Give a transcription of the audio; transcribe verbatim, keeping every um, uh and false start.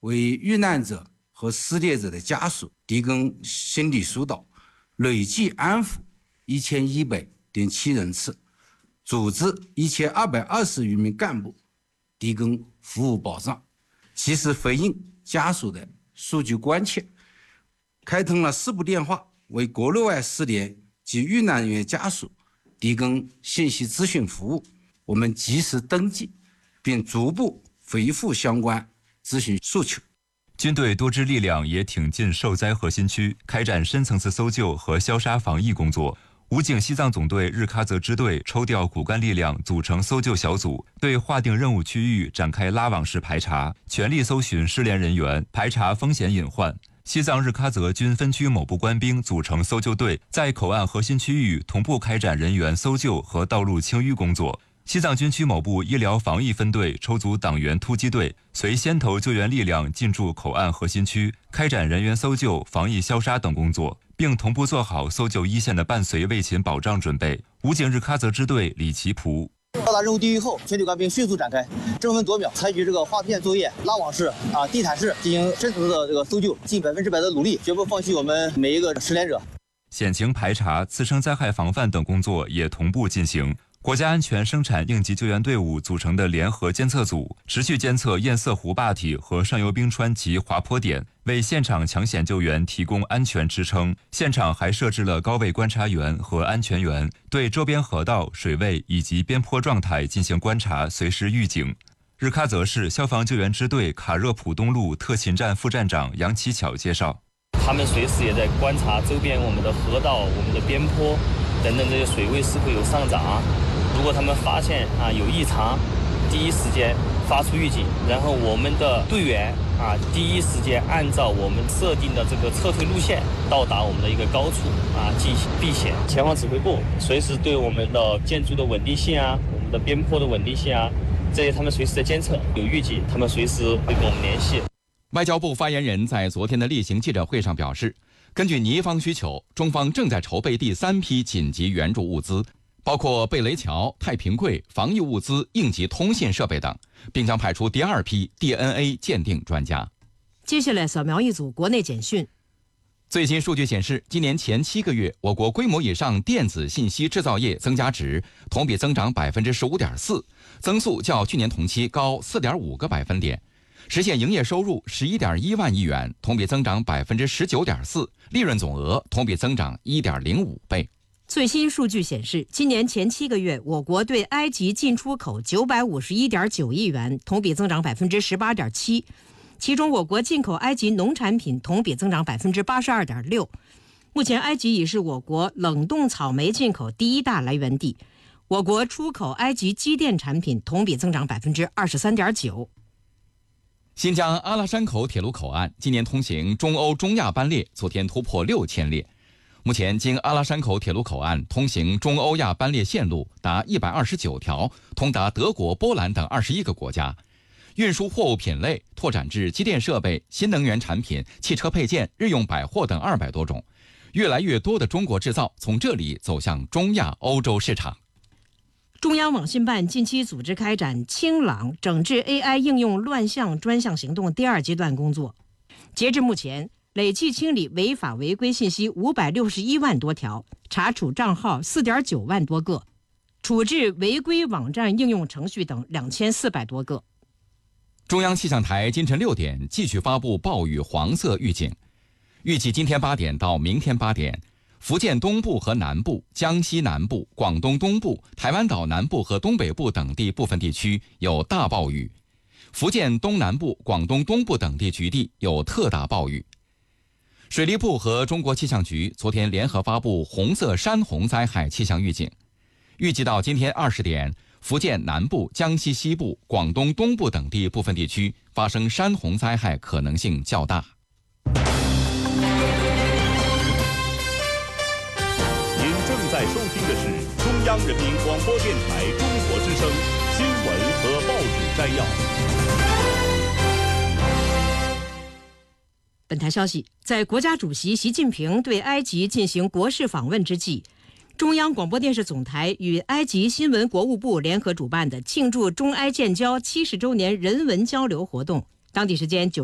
为遇难者和撕裂者的家属提供心理疏导，累计安抚一千一百点七人次，组织一千二百二十余名干部提供服务保障，及时回应家属的诉求关切，开通了四部电话，为国内外失联及遇难人员家属提供信息咨询服务。我们及时登记，并逐步回复相关咨询诉求。 军队多支力量也挺进受灾核心区，开展深层次搜救和消杀防疫工作。武警西藏总队日喀则支队抽调骨干力量组成搜救小组，对划定任务区域展开拉网式排查，全力搜寻失联人员，排查风险隐患。西藏日喀则军分区某部官兵组成搜救队，在口岸核心区域同步开展人员搜救和道路清淤工作。西藏军区某部医疗防疫分队抽组党员突击队，随先头救援力量进驻口岸核心区，开展人员搜救、防疫消杀等工作，并同步做好搜救一线的伴随卫勤保障准备。武警日喀则支队李奇普。 到达任务地域后，全体官兵迅速展开，争分夺秒，采取这个划片作业、拉网式、啊地毯式进行深层次的这个搜救，尽百分之百的努力，绝不放弃我们每一个失联者。 险情排查、次生灾害防范等工作也同步进行。国家安全生产应急救援队伍组成的联合监测组，持续监测堰塞湖坝体和上游冰川及滑坡点，为现场抢险救援提供安全支撑。现场还设置了高位观察员和安全员，对周边河道、水位以及边坡状态进行观察，随时预警。日喀则市消防救援支队卡热普东路特勤站副站长杨启巧介绍， 他们随时也在观察周边我们的河道、我们的边坡等等这些水位是否有上涨。如果他们发现啊有异常，第一时间发出预警，然后我们的队员啊第一时间按照我们设定的这个撤退路线到达我们的一个高处啊进行避险。前方指挥部随时对我们的建筑的稳定性啊、我们的边坡的稳定性啊，这些他们随时在监测，有预警他们随时会跟我们联系。 外交部发言人在昨天的例行记者会上表示，根据尼方需求，中方正在筹备第三批紧急援助物资，包括贝雷桥、太平柜、防疫物资、应急通信设备等，并将派出第二批 D N A 鉴定专家。 接下来扫描一组国内简讯。 最新数据显示，今年前七个月，我国规模以上电子信息制造业增加值同比增长百分之十五点四，增速较去年同期高四点五个百分点，实现营业收入十一点一万亿元，同比增长百分之十九点四，利润总额同比增长一点零五倍。 最新数据显示，今年前七个月，我国对埃及进出口九百五十一点九亿元，同比增长百分之十八点七。其中，我国进口埃及农产品同比增长百分之八十二点六。目前，埃及已是我国冷冻草莓进口第一大来源地。我国出口埃及机电产品同比增长百分之二十三点九。 新疆阿拉山口铁路口岸今年通行中欧中亚班列昨天突破六千列。目前，经阿拉山口铁路口岸通行中欧亚班列线路达一百二十九条，通达德国、波兰等二十一个国家。运输货物品类拓展至机电设备、新能源产品、汽车配件、日用百货等二百多种。越来越多的中国制造从这里走向中亚、欧洲市场。 中央网信办近期组织开展清朗整治 A I 应用乱象专项行动第二阶段工作，截至目前，累计清理违法违规信息五百六十一万多条，查处账号四点九万多个，处置违规网站应用程序等两千四百多个。 中央气象台今晨六点继续发布暴雨黄色预警，预计今天八点到明天八点，福建东部和南部、江西南部、广东东部、台湾岛南部和东北部等地部分地区有大暴雨，福建东南部、广东东部等地局地有特大暴雨。水利部和中国气象局昨天联合发布红色山洪灾害气象预警，预计到今天二十点，福建南部、江西西部、广东东部等地部分地区发生山洪灾害可能性较大。 您正在收听的是中央人民广播电台中国之声新闻和报纸摘要。 本台消息，在国家主席习近平对埃及进行国事访问之际，中央广播电视总台与埃及新闻国务部联合主办的庆祝中埃建交七十周年人文交流活动，当地时间九